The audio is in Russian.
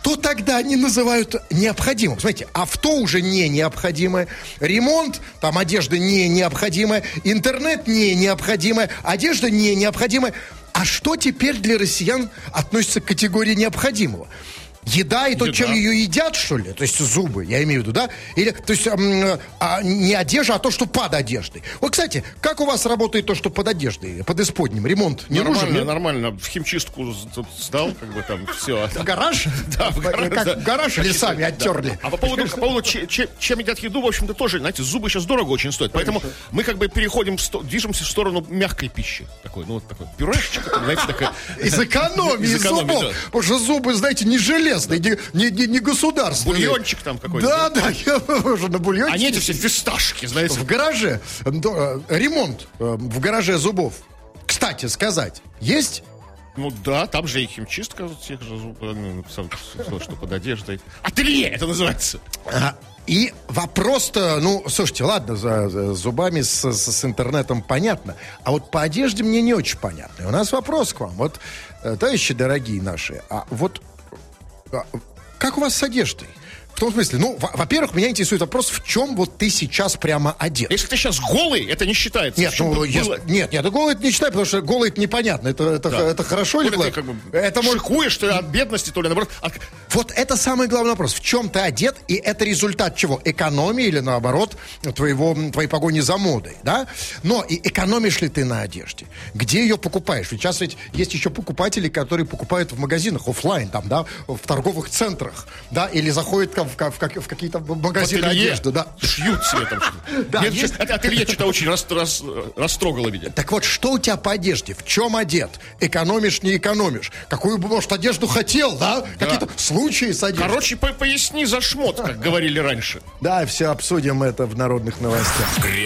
что тогда они называют необходимым? Смотрите, авто уже не необходимое, ремонт, там, одежда не необходимая, интернет не необходимая, одежда не необходимая. А что теперь для россиян относится к категории необходимого? Еда и то, чем ее едят, что ли? То есть зубы, я имею в виду, да? Или, то есть не одежда, а то, что под одеждой. Вот, кстати, как у вас работает то, что под одеждой, под исподним? Ремонт не нужен? Нет? Нормально. В химчистку сдал, как бы там все. В гараж? Да, в гараж. Как в гараж или сами оттерли? А по поводу чем едят еду, в общем-то, тоже, знаете, зубы сейчас дорого очень стоят. Поэтому мы как бы движемся в сторону мягкой пищи. Такой, ну, вот такой пюрешечка, знаете, такая. Из экономии зубов. Да. Потому что зубы, знаете, не железные, не государственные. Бульончик там какой-то. Да, я уже на бульончике. А не эти все фисташки, знаете. В гараже. Ремонт в гараже зубов. Кстати сказать, есть? Ну да, там же и химчистка тех же зубов, что под одеждой. Ателье это называется. И вопрос-то, ну, слушайте, ладно, за зубами с интернетом понятно, а вот по одежде мне не очень понятно. И у нас вопрос к вам. Вот, товарищи дорогие наши, а вот как у вас с одеждой? В том смысле, ну, во-первых, меня интересует вопрос, в чем вот ты сейчас прямо одет. Если ты сейчас голый, это не считается. Нет, нет, голый это не считаю, потому что голый это непонятно. Это хорошо или плохо? Ты как бы это шикуешь, ты от бедности, то ли наоборот. Вот это самый главный вопрос. В чем ты одет, и это результат чего? Экономии или наоборот твоей погони за модой, да? Но и экономишь ли ты на одежде? Где ее покупаешь? Ведь сейчас ведь есть еще покупатели, которые покупают в магазинах офлайн, там, да, в торговых центрах, да, или заходят в какие-то магазины одежды, да. Шьют себе там что-то. Да, это ателье что-то очень растрогало, видимо. Так вот, что у тебя по одежде? В чем одет? Экономишь, не экономишь? Какую бы, может, одежду хотел, да? Какие-то случаи с одеждой. Короче, поясни за шмот, как говорили раньше. Да, все обсудим это в народных новостях.